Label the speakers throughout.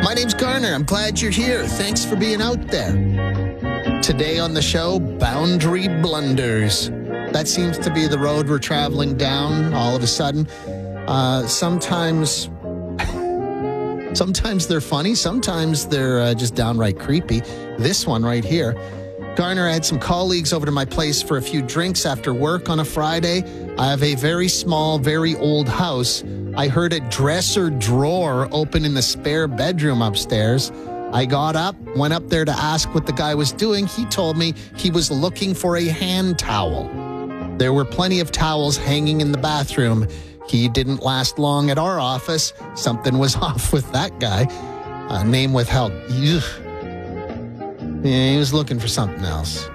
Speaker 1: My name's Garner. I'm glad you're here. Thanks for being out there. Today on the show, boundary blunders. That seems to be the road we're traveling down all of a sudden. Sometimes they're funny. Sometimes they're just downright creepy. This one right here. Garner, I had some colleagues over to my place for a few drinks after work on a Friday. I have a very small, very old house. I heard a dresser drawer open in the spare bedroom upstairs. I got up, went up there to ask what the guy was doing. He told me he was looking for a hand towel. There were plenty of towels hanging in the bathroom. He didn't last long at our office. Something was off with that guy. Name withheld. Ugh. Yeah, he was looking for something else.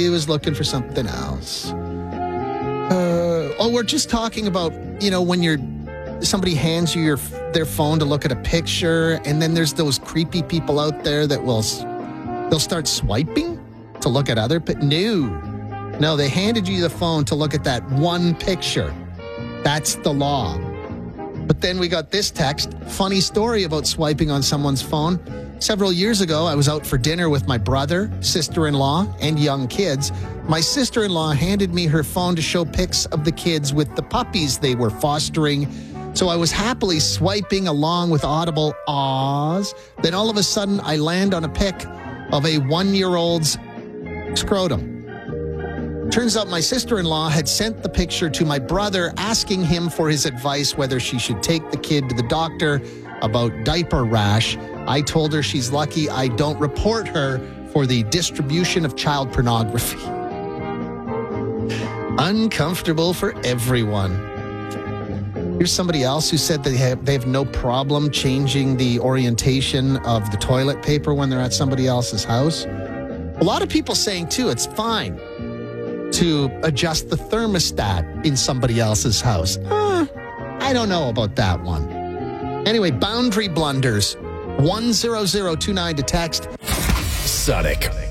Speaker 1: We're just talking about, when somebody hands you their phone to look at a picture, and then there's those creepy people out there that they'll start swiping to look at other. No, they handed you the phone to look at that one picture. That's the law. But then we got this text. Funny story about swiping on someone's phone. Several years ago, I was out for dinner with my brother, sister-in-law, and young kids. My sister-in-law handed me her phone to show pics of the kids with the puppies they were fostering. So I was happily swiping along with audible ahs. Then all of a sudden, I land on a pic of a 1-year-old's scrotum. Turns out my sister-in-law had sent the picture to my brother, asking him for his advice whether she should take the kid to the doctor about diaper rash. I told her she's lucky I don't report her for the distribution of child pornography. Uncomfortable for everyone. Here's somebody else who said they have no problem changing the orientation of the toilet paper when they're at somebody else's house. A lot of people saying, too, it's fine to adjust the thermostat in somebody else's house. I don't know about that one. Anyway, boundary blunders. 10029 to text.
Speaker 2: Sonic.